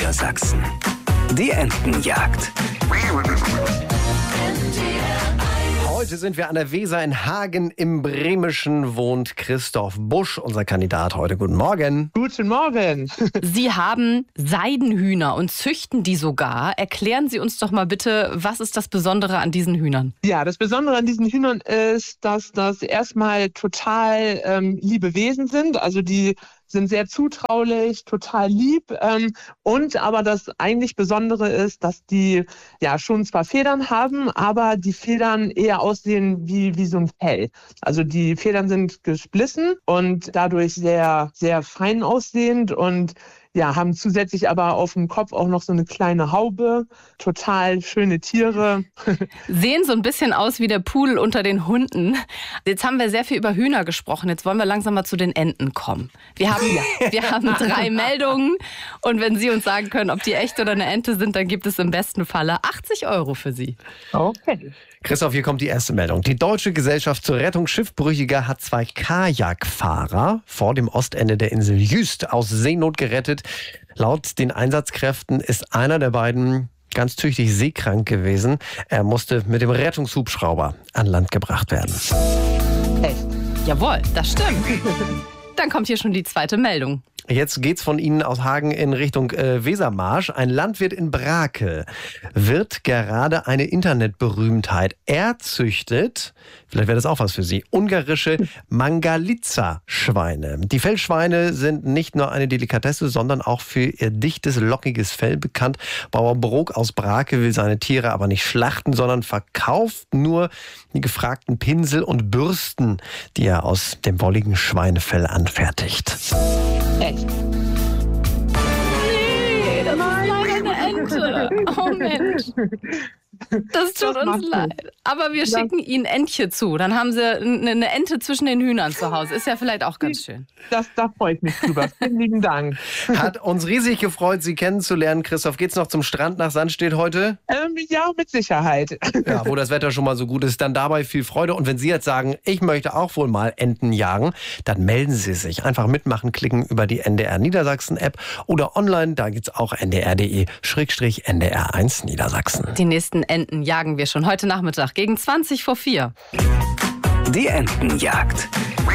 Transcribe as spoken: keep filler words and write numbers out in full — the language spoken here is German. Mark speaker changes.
Speaker 1: Niedersachsen. Die Entenjagd.
Speaker 2: Heute sind wir an der Weser in Hagen im Bremischen, wohnt Christoph Busch, unser Kandidat heute. Guten Morgen.
Speaker 3: Guten Morgen.
Speaker 4: Sie haben Seidenhühner und züchten die sogar. Erklären Sie uns doch mal bitte, was ist das Besondere an diesen Hühnern?
Speaker 3: Ja, das Besondere an diesen Hühnern ist, dass das erstmal total ähm, liebe Wesen sind. Also die sind sehr zutraulich, total lieb. Ähm, und aber das eigentlich Besondere ist, dass die ja schon zwar Federn haben, aber die Federn eher aussehen wie, wie so ein Fell. Also die Federn sind gesplissen und dadurch sehr, sehr fein aussehend und ja, haben zusätzlich aber auf dem Kopf auch noch so eine kleine Haube. Total schöne Tiere.
Speaker 4: Sehen so ein bisschen aus wie der Pudel unter den Hunden. Jetzt haben wir sehr viel über Hühner gesprochen. Jetzt wollen wir langsam mal zu den Enten kommen. Wir haben, wir haben drei Meldungen. Und wenn Sie uns sagen können, ob die echt oder eine Ente sind, dann gibt es im besten Falle achtzig Euro für Sie.
Speaker 3: Okay.
Speaker 2: Christoph, hier kommt die erste Meldung. Die Deutsche Gesellschaft zur Rettung Schiffbrüchiger hat zwei Kajakfahrer vor dem Ostende der Insel Jüst aus Seenot gerettet. Laut den Einsatzkräften ist einer der beiden ganz tüchtig seekrank gewesen. Er musste mit dem Rettungshubschrauber an Land gebracht werden.
Speaker 3: Echt?
Speaker 4: Jawohl, das stimmt. Dann kommt hier schon die zweite Meldung.
Speaker 2: Jetzt geht's von Ihnen aus Hagen in Richtung äh, Wesermarsch. Ein Landwirt in Brakel wird gerade eine Internetberühmtheit. Er züchtet, vielleicht wäre das auch was für Sie, ungarische Mangalitza-Schweine. Die Fellschweine sind nicht nur eine Delikatesse, sondern auch für ihr dichtes, lockiges Fell bekannt. Bauer Brok aus Brakel will seine Tiere aber nicht schlachten, sondern verkauft nur die gefragten Pinsel und Bürsten, die er aus dem wolligen Schweinefell anfertigt.
Speaker 3: Echt?
Speaker 4: Nee, das ist leider eine Ente. Oh Mensch. Das tut
Speaker 3: Das
Speaker 4: uns
Speaker 3: macht
Speaker 4: leid.
Speaker 3: nichts.
Speaker 4: Aber wir schicken Ihnen Entche zu. Dann haben Sie eine Ente zwischen den Hühnern zu Hause. Ist ja vielleicht auch ganz schön.
Speaker 3: Das, da freue ich mich drüber. Vielen lieben Dank.
Speaker 2: Hat uns riesig gefreut, Sie kennenzulernen. Christoph, geht's noch zum Strand nach Sandstedt heute?
Speaker 3: Ähm, ja, mit Sicherheit.
Speaker 2: Ja, wo das Wetter schon mal so gut ist, dann dabei viel Freude. Und wenn Sie jetzt sagen, ich möchte auch wohl mal Enten jagen, dann melden Sie sich. Einfach mitmachen, klicken über die N D R Niedersachsen App oder online, da gibt's auch n d r punkt d e Schrägstrich N D R eins Niedersachsen.
Speaker 4: Die nächsten Enten jagen wir schon heute Nachmittag gegen zwanzig vor vier.
Speaker 1: Die Entenjagd.